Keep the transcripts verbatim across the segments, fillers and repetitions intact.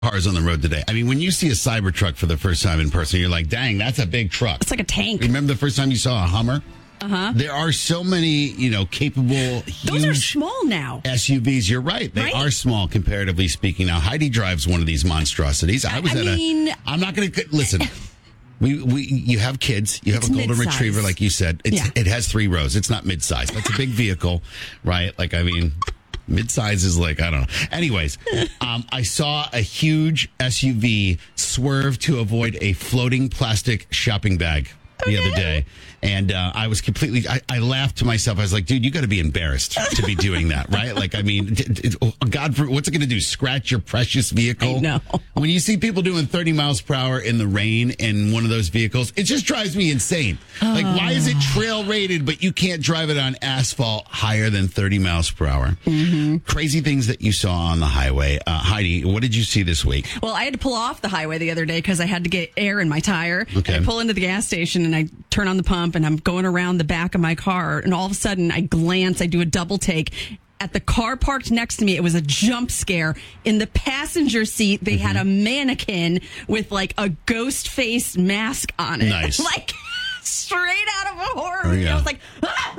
cars on the road today. I mean, when you see a Cybertruck for the first time in person, you're like, dang, that's a big truck. It's like a tank. Remember the first time you saw a Hummer? Uh-huh. There are so many, you know, capable, huge Those are small now. S U Vs. You're right. They Right? are small, comparatively speaking. Now, Heidi drives one of these monstrosities. I was I at mean- a... I'm not going to... Listen. We, we, you have kids. You have It's a golden mid-size. retriever, like you said. It's, Yeah. It has three rows. It's not mid-size. That's a big vehicle, right? Like, I mean, mid-size is like, I don't know. Anyways, um, I saw a huge S U V swerve to avoid a floating plastic shopping bag the other day. And uh, I was completely, I, I laughed to myself. I was like, dude, you got to be embarrassed to be doing that, right? Like, I mean, d- d- oh, God, for, what's it going to do? Scratch your precious vehicle? I know. When you see people doing thirty miles per hour in the rain in one of those vehicles, it just drives me insane. Like, why is it trail rated, but you can't drive it on asphalt higher than thirty miles per hour? Mm-hmm. Crazy things that you saw on the highway. Uh, Heidi, what did you see this week? Well, I had to pull off the highway the other day because I had to get air in my tire. Okay. And I pull into the gas station and I turn on the pump and I'm going around the back of my car. And all of a sudden I glance, I do a double take. At the car parked next to me, it was a jump scare. In the passenger seat, they mm-hmm. had a mannequin with like a ghost face mask on it. Nice. Like straight out of a horror Oh, movie. yeah. I was like, ah!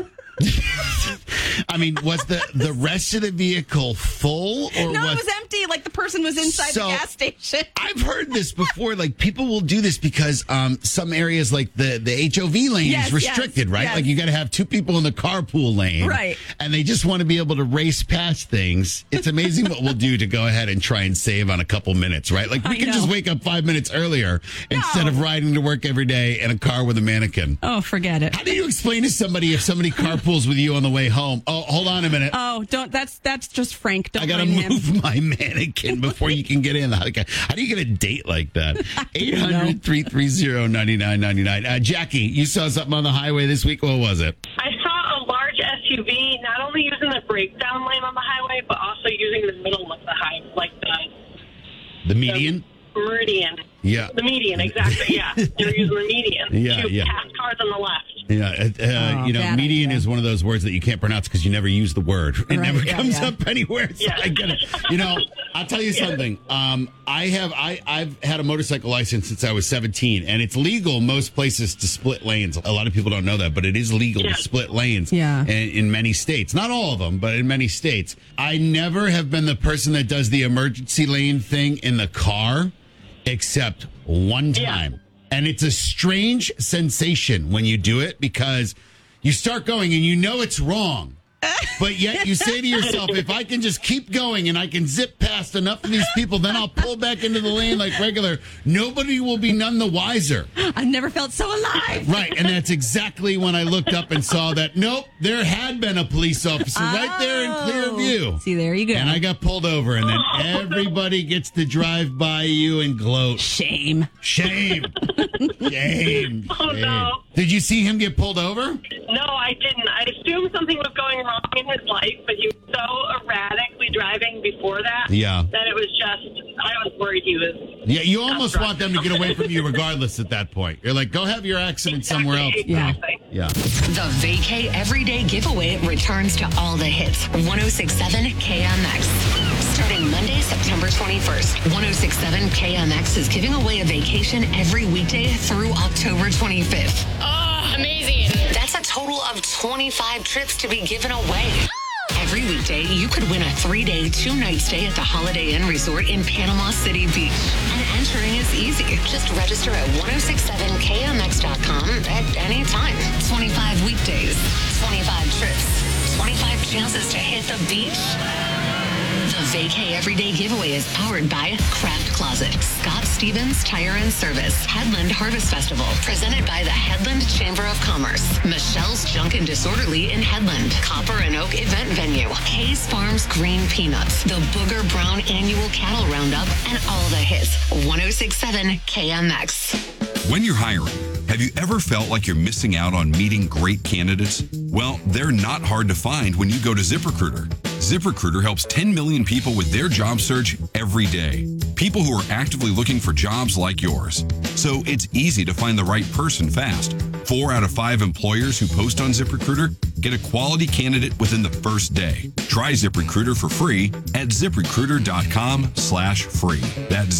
I mean, was the, the rest of the vehicle full? Or No, was, it was empty. Like the person was inside So, the gas station. I've heard this before. Like, people will do this because um, some areas, like the, the H O V lane Yes, is restricted, yes, right? yes. Like, you got to have two people in the carpool lane. Right. And they just want to be able to race past things. It's amazing what we'll do to go ahead and try and save on a couple minutes, right? Like, we I can know. just wake up five minutes earlier instead of riding to work every day in a car with a mannequin. Oh, forget it. How do you explain to somebody if somebody carpools with you on the way home? Oh, hold on a minute. Oh, don't. That's that's just Frank. Don't I gotta mind move him. my mannequin before you can get in. How how do you get a date like that? eight hundred, three three zero, nine nine nine nine. Uh, Jackie, you saw something on the highway this week. What was it? I saw a large S U V not only using the breakdown lane on the highway, but also using the middle of the highway, like the The median? the meridian. Yeah. The median, exactly, yeah. They were using the median. Yeah, to yeah. pass cars on the left. Yeah, uh, Oh, you know, bad median idea. is one of those words that you can't pronounce because you never use the word. It Right, never yeah, comes yeah. up anywhere. So Yeah. I get it. You know, I'll tell you something. Um, I have I I've had a motorcycle license since I was seventeen, and it's legal most places to split lanes. A lot of people don't know that, but it is legal Yeah. to split lanes. Yeah. in, in many states, not all of them, but in many states. I never have been the person that does the emergency lane thing in the car, except one Yeah. time. And it's a strange sensation when you do it because you start going and you know it's wrong. But yet you say to yourself, if I can just keep going and I can zip past enough of these people, then I'll pull back into the lane like regular. Nobody will be none the wiser. I've never felt so alive. Right. And that's exactly when I looked up and saw that, nope, there had been a police officer right there in clear Oh. view. See, there you go. And I got pulled over, and then everybody gets to drive by you and gloat. Shame. Shame. Shame. Oh, Shame. no. Did you see him get pulled over? No, I didn't. I assumed something was going wrong in his life, but he was so erratically driving before that Yeah. that it was just, I was worried he was. Yeah, you almost That's want them to get away from you regardless at that point. You're like, go have your accident somewhere else. Exactly. Yeah. The Vacay Everyday Giveaway returns to all the hits. one oh six point seven K M X. Starting Monday, September twenty-first, one oh six point seven K M X is giving away a vacation every weekday through October twenty-fifth. Oh, amazing. That's a total of twenty-five trips to be given away. Every weekday, you could win a three-day, two-night stay at the Holiday Inn Resort in Panama City Beach. And entering is easy. Just register at ten sixty-seven K M X dot com at any time. twenty-five weekdays, twenty-five trips, twenty-five chances to hit the beach. The Vacay Everyday Giveaway is powered by Craft Closet, Scott Stevens Tire and Service, Headland Harvest Festival, presented by the Headland Chamber of Commerce, Michelle's Junk and Disorderly in Headland, Copper and Oak Event Venue, Hayes Farms Green Peanuts, the Booger Brown Annual Cattle Roundup, and all the hits. ten sixty-seven K M X. When you're hiring, have you ever felt like you're missing out on meeting great candidates? Well, they're not hard to find when you go to ZipRecruiter. ZipRecruiter helps ten million people with their job search every day. People who are actively looking for jobs like yours. So it's easy to find the right person fast. Four out of five employers who post on ZipRecruiter get a quality candidate within the first day. Try ZipRecruiter for free at ZipRecruiter.com slash free. That's